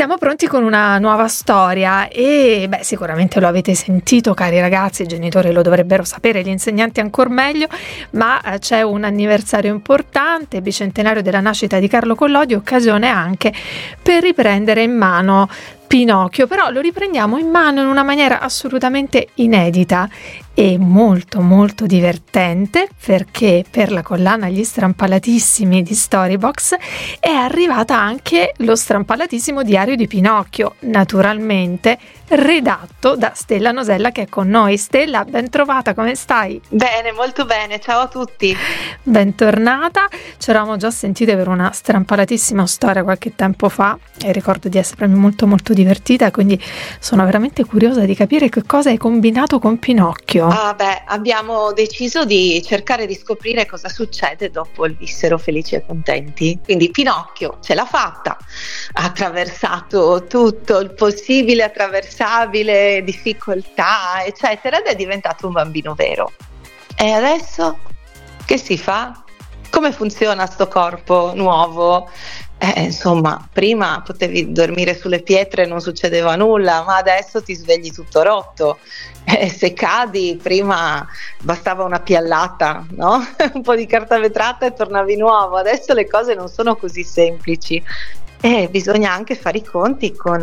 Siamo pronti con una nuova storia e sicuramente lo avete sentito, cari ragazzi, i genitori lo dovrebbero sapere, gli insegnanti ancor meglio, ma c'è un anniversario importante, bicentenario della nascita di Carlo Collodi, occasione anche per riprendere in mano Pinocchio, però lo riprendiamo in mano in una maniera assolutamente inedita e molto molto divertente, perché per la collana Gli Strampalatissimi di Storybox è arrivata anche lo strampalatissimo diario di Pinocchio, naturalmente redatto da Stella Nosella, che è con noi. Stella, ben trovata, come stai? Bene, molto bene, ciao a tutti. Bentornata, ci eravamo già sentite per una strampalatissima storia qualche tempo fa e ricordo di essere molto molto divertita, quindi sono veramente curiosa di capire che cosa hai combinato con Pinocchio. Abbiamo deciso di cercare di scoprire cosa succede dopo il vissero felici e contenti. Quindi Pinocchio ce l'ha fatta, ha attraversato tutto il possibile attraversabile, difficoltà, eccetera, ed è diventato un bambino vero. E adesso che si fa? Come funziona sto corpo nuovo? Insomma, prima potevi dormire sulle pietre e non succedeva nulla, ma adesso ti svegli tutto rotto. Se cadi, prima bastava una piallata, no? Un po' di carta vetrata e tornavi nuovo. Adesso le cose non sono così semplici e bisogna anche fare i conti con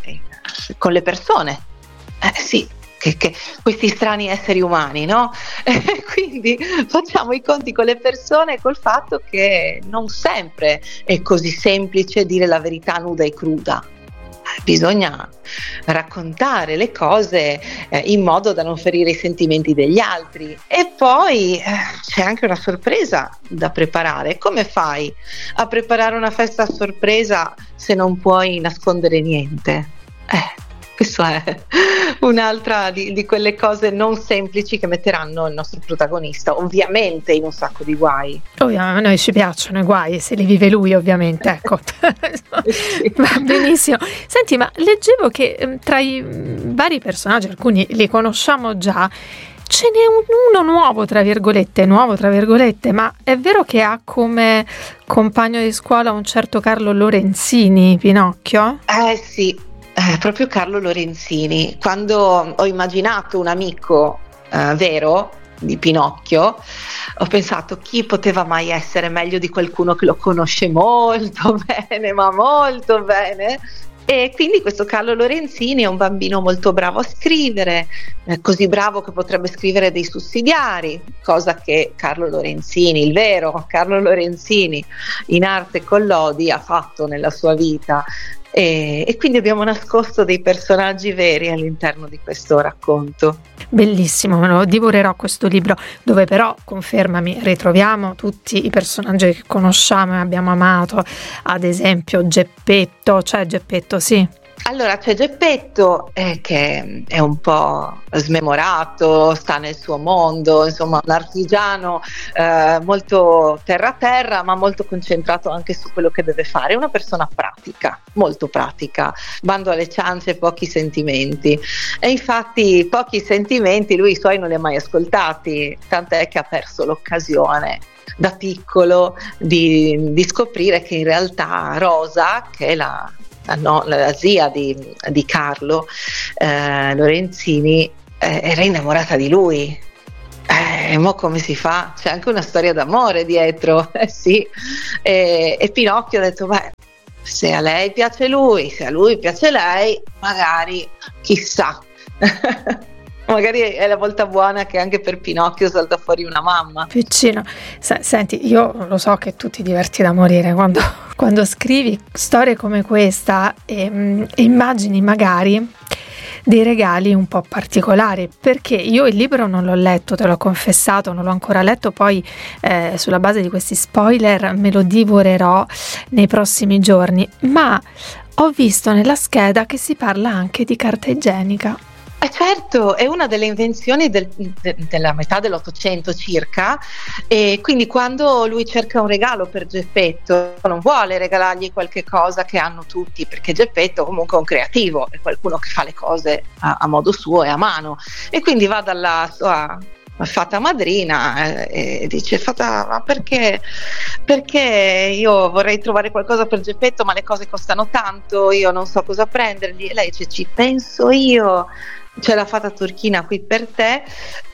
le persone. Sì. Che questi strani esseri umani, no? Quindi facciamo i conti con le persone e col fatto che non sempre è così semplice dire la verità nuda e cruda. Bisogna raccontare le cose in modo da non ferire i sentimenti degli altri. E poi c'è anche una sorpresa da preparare. Come fai a preparare una festa a sorpresa se non puoi nascondere niente? Questa è un'altra di quelle cose non semplici che metteranno il nostro protagonista ovviamente in un sacco di guai. A noi ci piacciono i guai, se li vive lui ovviamente, ecco. Sì. Va benissimo. Senti, ma leggevo che tra i vari personaggi, alcuni li conosciamo già, ce n'è uno nuovo tra virgolette, ma è vero che ha come compagno di scuola un certo Carlo Lorenzini, Pinocchio? Sì. Proprio Carlo Lorenzini. Quando ho immaginato un amico vero di Pinocchio, ho pensato chi poteva mai essere meglio di qualcuno che lo conosce molto bene, ma molto bene. E quindi questo Carlo Lorenzini è un bambino molto bravo a scrivere, così bravo che potrebbe scrivere dei sussidiari, cosa che Carlo Lorenzini, il vero Carlo Lorenzini, in arte Collodi ha fatto nella sua vita. E quindi abbiamo nascosto dei personaggi veri all'interno di questo racconto. Bellissimo, me lo divorerò questo libro, dove però, confermami, ritroviamo tutti i personaggi che conosciamo e abbiamo amato, ad esempio Geppetto, sì. Allora c'è Geppetto che è un po' smemorato, sta nel suo mondo, insomma un artigiano molto terra ma molto concentrato anche su quello che deve fare, è una persona pratica, molto pratica, bando alle ciance, pochi sentimenti, e infatti pochi sentimenti lui i suoi non li ha mai ascoltati, tant'è che ha perso l'occasione da piccolo di scoprire che in realtà Rosa, che è la zia di Carlo Lorenzini, era innamorata di lui. Mo come si fa? C'è anche una storia d'amore dietro, sì. E Pinocchio ha detto: beh, se a lei piace lui, se a lui piace lei, magari, chissà. Magari è la volta buona che anche per Pinocchio salta fuori una mamma. Piccino, senti, io lo so che tu ti diverti da morire quando scrivi storie come questa e immagini magari dei regali un po' particolari, perché io il libro non l'ho letto, te l'ho confessato, non l'ho ancora letto, poi sulla base di questi spoiler me lo divorerò nei prossimi giorni, ma ho visto nella scheda che si parla anche di carta igienica. Certo, è una delle invenzioni della metà dell'Ottocento circa, e quindi quando lui cerca un regalo per Geppetto non vuole regalargli qualche cosa che hanno tutti, perché Geppetto comunque è un creativo, è qualcuno che fa le cose a modo suo e a mano, e quindi va dalla sua fata madrina, e dice: Fata, ma perché io vorrei trovare qualcosa per Geppetto, ma le cose costano tanto, io non so cosa prendergli. E lei dice: ci penso io, c'è la fata turchina qui per te,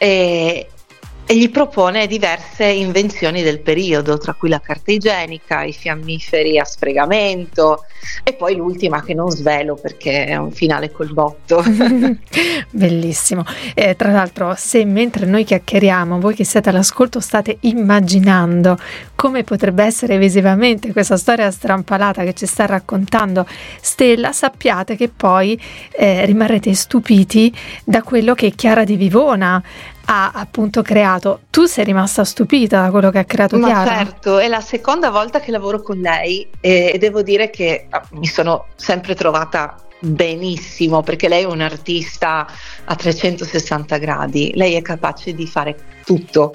e gli propone diverse invenzioni del periodo, tra cui la carta igienica, i fiammiferi a sfregamento, e poi l'ultima che non svelo perché è un finale col botto. Bellissimo. Tra l'altro, se mentre noi chiacchieriamo, voi che siete all'ascolto state immaginando come potrebbe essere visivamente questa storia strampalata che ci sta raccontando Stella, sappiate che poi rimarrete stupiti da quello che Chiara di Vivona ha appunto creato. Tu sei rimasta stupita da quello che ha creato Chiara? Ma certo, è la seconda volta che lavoro con lei, e devo dire che mi sono sempre trovata benissimo, perché lei è un'artista a 360 gradi, lei è capace di fare tutto.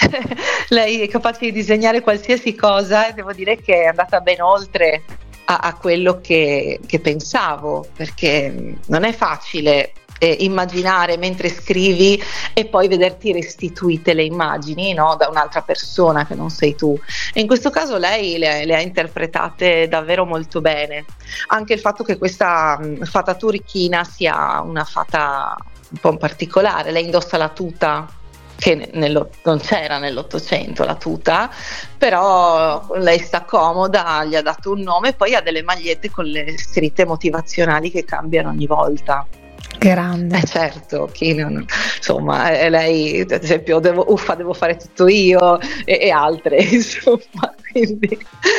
Lei è capace di disegnare qualsiasi cosa, e devo dire che è andata ben oltre a quello che pensavo, perché non è facile immaginare mentre scrivi e poi vederti restituite le immagini, no, da un'altra persona che non sei tu, e in questo caso lei le ha interpretate davvero molto bene. Anche il fatto che questa fata turchina sia una fata un po' particolare, lei indossa la tuta che non c'era nell'Ottocento, la tuta, però lei sta comoda, gli ha dato un nome, poi ha delle magliette con le scritte motivazionali che cambiano ogni volta. Grande. Certo, insomma, lei ad esempio devo fare tutto io, e altre, insomma, quindi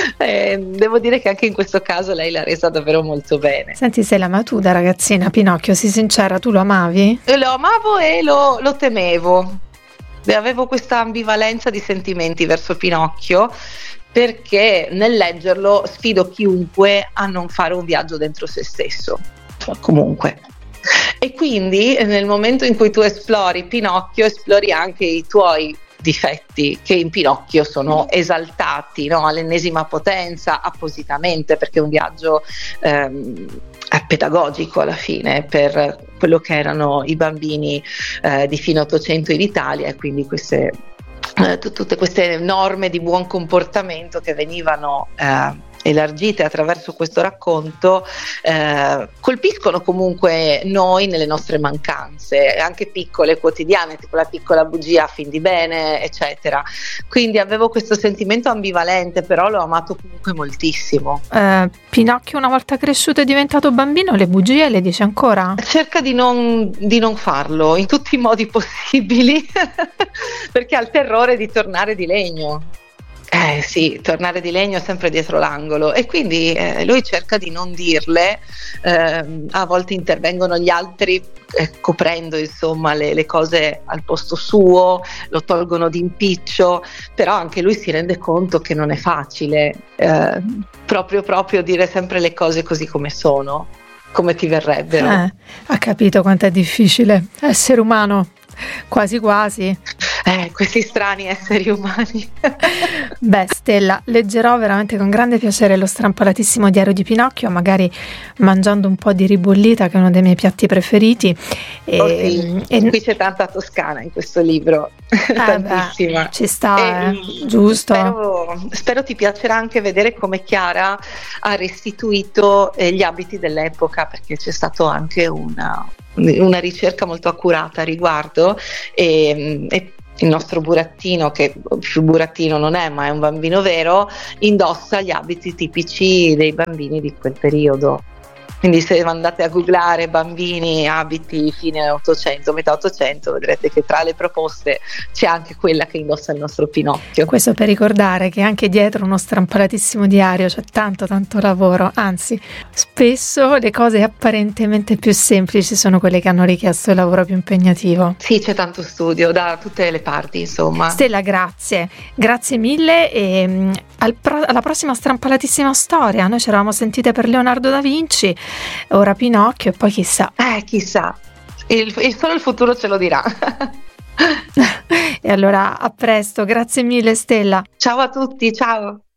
devo dire che anche in questo caso lei l'ha resa davvero molto bene. Senti Stella, ma tu da ragazzina, Pinocchio, sii sincera, tu lo amavi? Lo amavo e lo temevo, avevo questa ambivalenza di sentimenti verso Pinocchio, perché nel leggerlo sfido chiunque a non fare un viaggio dentro se stesso, comunque. E quindi nel momento in cui tu esplori Pinocchio, esplori anche i tuoi difetti, che in Pinocchio sono esaltati, no, all'ennesima potenza, appositamente, perché è un viaggio pedagogico alla fine per quello che erano i bambini di fine Ottocento in Italia, e quindi tutte queste norme di buon comportamento che venivano elargite attraverso questo racconto colpiscono comunque noi nelle nostre mancanze, anche piccole, quotidiane, tipo la piccola bugia a fin di bene, eccetera. Quindi avevo questo sentimento ambivalente, però l'ho amato comunque moltissimo. Pinocchio, una volta cresciuto e diventato bambino, le bugie le dice ancora? Cerca di non farlo in tutti i modi possibili perché ha il terrore di tornare di legno. Sì, tornare di legno sempre dietro l'angolo, e quindi lui cerca di non dirle, a volte intervengono gli altri coprendo insomma le cose al posto suo, lo tolgono d'impiccio, però anche lui si rende conto che non è facile proprio dire sempre le cose così come sono, come ti verrebbero. Ha capito quanto è difficile essere umano, quasi quasi. Questi strani esseri umani. Beh, Stella, leggerò veramente con grande piacere lo strampalatissimo diario di Pinocchio, magari mangiando un po' di ribollita, che è uno dei miei piatti preferiti. Qui c'è tanta Toscana in questo libro, tantissima. Beh, ci sta, giusto. Spero ti piacerà anche vedere come Chiara ha restituito gli abiti dell'epoca, perché c'è stato anche una ricerca molto accurata a riguardo, e il nostro burattino, che più burattino non è ma è un bambino vero, indossa gli abiti tipici dei bambini di quel periodo. Quindi se andate a googlare bambini abiti fine 800, metà 800, vedrete che tra le proposte c'è anche quella che indossa il nostro Pinocchio. Questo per ricordare che anche dietro uno strampalatissimo diario c'è tanto lavoro, anzi spesso le cose apparentemente più semplici sono quelle che hanno richiesto il lavoro più impegnativo. Sì, c'è tanto studio da tutte le parti, insomma. Stella, grazie mille, e alla prossima strampalatissima storia. Noi ci eravamo sentite per Leonardo da Vinci, ora Pinocchio, e poi chissà. Chissà, solo il futuro ce lo dirà. E allora a presto, grazie mille Stella. Ciao a tutti, ciao.